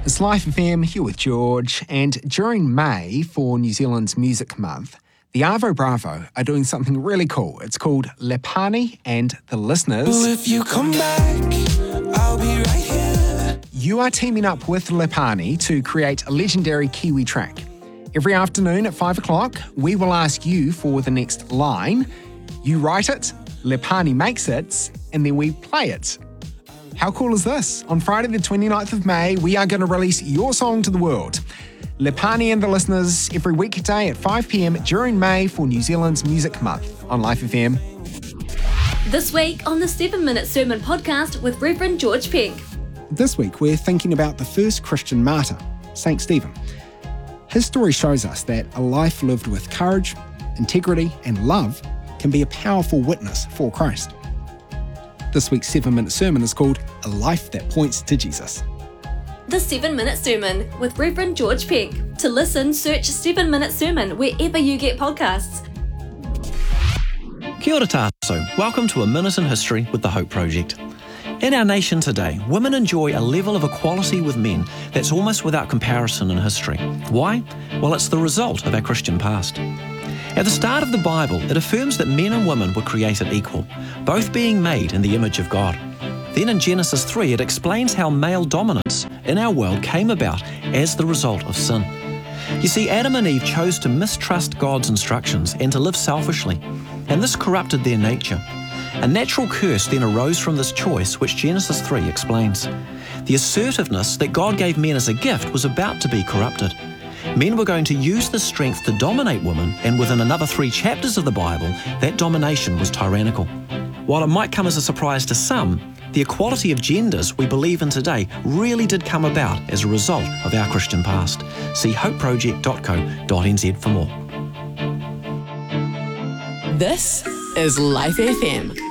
It's Life FM, here with George, and during May for New Zealand's Music Month, the Avo Bravo are doing something really cool. It's called Lepani and the Listeners. Well, if you come back, I'll be right here. You are teaming up with Lepani to create a legendary Kiwi track. Every afternoon at 5 o'clock, we will ask you for the next line. You write it, Lepani makes it, and then we play it. How cool is this? On Friday the 29th of May, we are going to release your song to the world. Lepani and the Listeners every weekday at 5 p.m. during May for New Zealand's Music Month on Life FM. This week on the 7-Minute Sermon Podcast with Reverend George Peck. This week we're thinking about the first Christian martyr, St. Stephen. His story shows us that a life lived with courage, integrity and love can be a powerful witness for Christ. This week's 7-Minute Sermon is called A Life That Points to Jesus. The 7-Minute Sermon with Reverend George Peck. To listen, search 7-Minute Sermon wherever you get podcasts. Kia ora tātou. Welcome to A Minute in History with the Hope Project. In our nation today, women enjoy a level of equality with men that's almost without comparison in history. Why? Well, it's the result of our Christian past. At the start of the Bible, it affirms that men and women were created equal, both being made in the image of God. Then in Genesis 3, it explains how male dominance in our world came about as the result of sin. You see, Adam and Eve chose to mistrust God's instructions and to live selfishly, and this corrupted their nature. A natural curse then arose from this choice, which Genesis 3 explains. The assertiveness that God gave men as a gift was about to be corrupted. Men were going to use this strength to dominate women, and within another 3 chapters of the Bible, that domination was tyrannical. While it might come as a surprise to some, the equality of genders we believe in today really did come about as a result of our Christian past. See hopeproject.co.nz for more. This is Life FM.